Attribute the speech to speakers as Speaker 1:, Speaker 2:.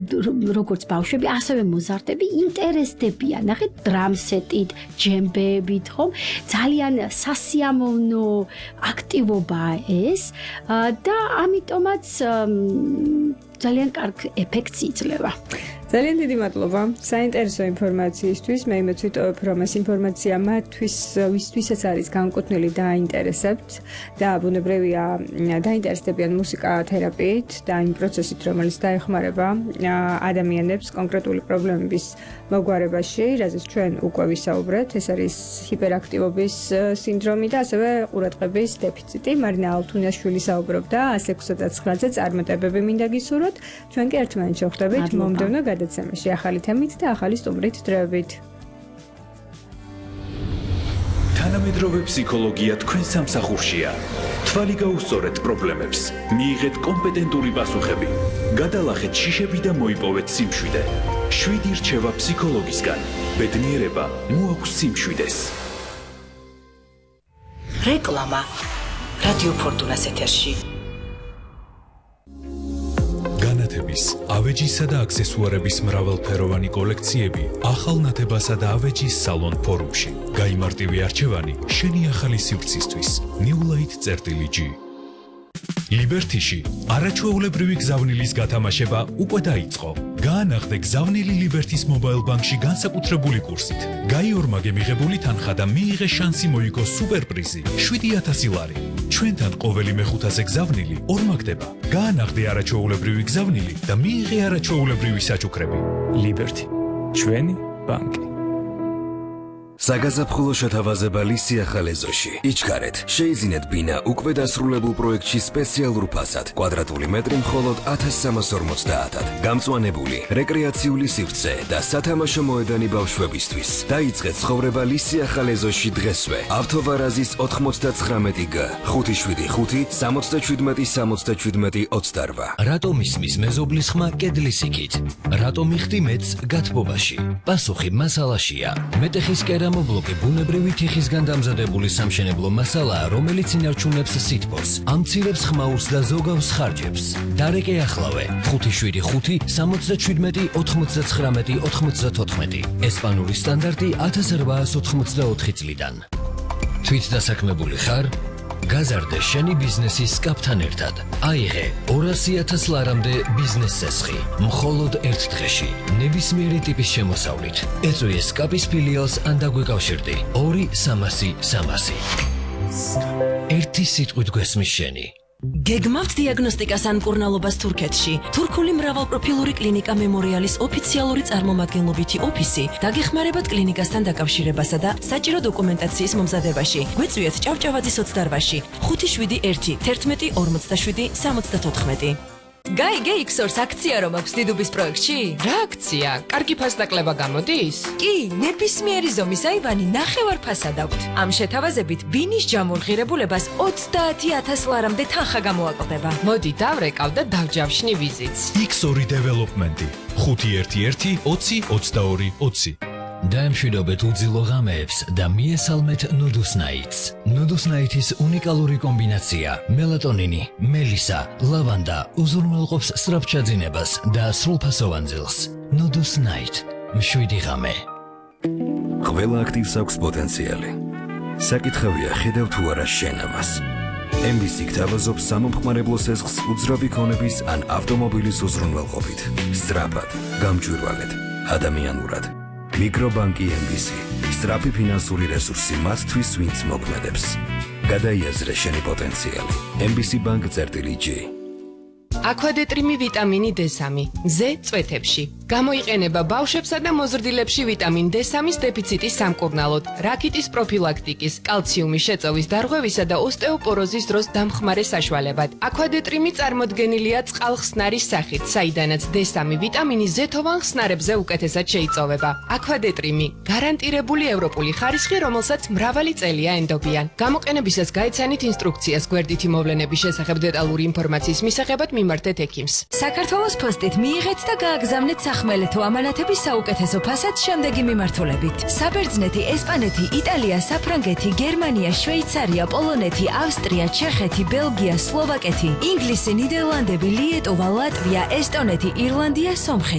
Speaker 1: როგორც ბავშვები, ასევე მოზარდები ინტერესდებიან. ნახეთ, დრამსეტით, ჯემბეებით, ხომ? ძალიან სასიამოვნო აქტივობაა ეს და ამიტომაც ძალიან კარგ ეფექტს იძლევა.
Speaker 2: ძალიან დიდი მადლობა საინტერესო ინფორმაციისთვის. მე იმეც ვიტოვებ, რომ ეს ინფორმაცია მათთვის, ვისთვისაც არის განკუთვნილი დაინტერესებთ და ბუნებრივია დაინტერესდებიან მუსიკათერაპიით და იმ პროცესით, რომელიც დაეხმარება ადამიანებს კონკრეტული პრობლემების მოგვარებაში, რაზეც ჩვენ უკვე ვისაუბრეთ. ეს არის ჰიპერაქტივობის სინდრომი და ასევე ყურადღების დეფიციტი. მარინა ალთუნიაშვილი საუბრობდა 169-ზე წარმატებები მინდა გისურვოთ. ჩვენ კი ერთმანეთს შევხვდებით მომდევნო გადაცემაში ახალი თემით და ახალი სტუმრით დროებით.
Speaker 3: თანამედროვე ფსიქოლოგია თქვენ სამსახურშია. თვალი გაუსწორეთ პრობლემებს, მიიღეთ კომპეტენტური პასუხები, გადალახეთ შიშები და მოიპოვეთ სიმშვიდე. 7 რჩევა ფსიქოლოგისგან. ბედნიერება მოაქვს სიმშვიდეს.
Speaker 4: რეკლამა. რადიო ფორტუნას ეთერში.
Speaker 3: განათების, ავეჯისა და აქსესუარების მრავალფეროვანი კოლექციები ახალ ნათებასა და ავეჯის სალონ ფორუმში. გაიმარტივი არჩევანი შენი ახალი სივრცისთვის. newlight.g ლიბერთიში არაჩვეულებრივი გზავნილის გათამაშება უკვე დაიწყო. გაანახდე გზავნილი ლიბერთის მობაილ ბანკში განსაკუთრებული კურსით. გაიორმაგე მიღებული თანხა და მიიღე შანსი მოიგო სუპერპრიზი 7,000 ლარი. ჩვენთან ყოველი მეხუთაზე გზავნილი ორმაგდება. გაანახდე არაჩვეულებრივი გზავნილი და მიიღე არაჩვეულებრივი საჩუქრები. ლიბერთი, ჩვენი ბანკი.
Speaker 5: საგაზაფხულო შეთავაზება ლისია ხალეზოში. იჩქარეთ, შეიძინეთ ბინა უკვე დასრულებულ პროექტში სპეციალურ ფასად. კვადრატული მეტრი მხოლოდ 1350-ად. გამწვანებული, რეკრეაციული სივრცე და სათამაშო მოედანი ბავშვებისთვის. დაიწყეთ ცხოვრება ლისია ხალეზოში დღესვე. ავთოვარაზის 99G 575 77 28.
Speaker 6: რატომ ისმის მეზობლის ხმა კედლის იქით? რატომ იხდი მეც გათბობაში? პასუხი მასალაშია. მეტეხის კერამობლოკი ბუნებრივი თიხისგან დამზადებული სამშენებლო მასალაა, რომელიც ინარჩუნებს სითბოს, ამცირებს ხმაურს და ზოგავს ხარჯებს. დარეკე ახლავე 575 77 99 94. ესპანური სტანდარტი 1884 წლიდან. თვით დასაქმებული ხარ? გაზარდე შენი ბიზნესის სკაპთან ერთად. აიღე 200,000 ლარამდე ბიზნეს სესხი. მხოლოდ ერთ დღეში. ნებისმიერი ტიპის შემოსავლით. ეწვიე სკაპის ფილიალს ან დაგვეკავშირდი. 2-300-300. ერთი სიტყვით გვესმის შენი.
Speaker 4: გეგმავთ დიაგნოსტიკას ან მკურნალობას თურქეთში. თურქული მრავალპროფილური კლინიკა მემორიალის ოფიციალური წარმომადგენლობითი ოფისი დაგეხმარებათ კლინიკასთან დაკავშირებასა და საჭირო დოკუმენტაციის მომზადებაში. გვეწვიეთ ჭავჭავაძის 28-ში 571 11 47 74.
Speaker 7: გაიგე X-Source აქცია რომ აქვს დიდუბის პროექტში? რა აქცია? კარგი ფასდაკლება გამოდის?
Speaker 4: კი, ნებისმიერი ზომის აივანი ნახევარ ფასად აქვთ. ამ შეთავაზებით ბინის ჯამურღირებულებას 30,000 ლარამდე თანხა გამოაკლდება.
Speaker 7: მოდი დავრეკავ და დავჯავშნი ვიზიტს.
Speaker 3: X-Ori Development 511 20 22 20.
Speaker 6: დაემშვიდობეთ უძილო ღამეებს და მიესალმეთ ნუდუსნაიტს. ნუდუსნაიტის უნიკალური კომბინაცია მელატონინი, მელისა, ლავანდა უზრუნველყოფს სწრაფჩაძინებას და სრულფასოვან ძილს. ნუდუსნაიტ, მშვიდი ღამე.
Speaker 5: ყველა აქტივს აქვს პოტენციალი. საკითხავია ხედავ თუ არა შენ ამას. MBC გთავაზობს სამომხმარებლო სესხს უძრავი ქონების ან ავტომობილის უზრუნველყოფით. სწრაფად, გამჭვირვალედ, ადამიანურად. მიკრობანკი MBC. სწრაფი ფინანსური რესურსი მათთვის, ვინც მოქმედებს. გადაიაზრე შენი პოტენციალი. MBC bank.g.
Speaker 7: აქვადეტრიმი ვიტამინი D3 მზე წვეთებში. გამოიყენება ბავშვებსა და მოზრდილებში ვიტამინ D3-ის დეფიციტის სამკურნალოდ, რაკიტის პროფილაქტიკის, კალციუმის შეწოვის დარღვევისა და ოსტეოპოროზის დროს დამხმარე საშუალებად. აქვადეტრიმი წარმოდგენილია წყალხსნარის სახით, საიდანაც D3 ვიტამინი ზეთოვან ხსნარებზე უკეთესად შეიწოვება. აქვადეტრიმი გარანტირებული ევროპული ხარისხი, რომელსაც მრავალი წელია ენდობიან. გამოყენებისას გაეცანით ინსტრუქციას გვერდითი მოვლენების შესახებ დეტალური ინფორმაციის მისაღებად მიმართებით მიმართეთ ექიმს.
Speaker 8: საქართველოს ფოსტით მიიღეთ და გააგზავნეთ სახმელეთო ამანათების საუკეთესო ფასად შემდეგი მიმართულებით. საბერძნეთი, ესპანეთი, იტალია, საფრანგეთი, გერმანია, შვეიცარია, პოლონეთი, ავსტრია, ჩეხეთი, ბელგია, სლოვაკეთი, ინგლისი, ნიდერლანდები, ლიეტუვა, ლატვია, ესტონეთი, ირლანდია, სომხეთი.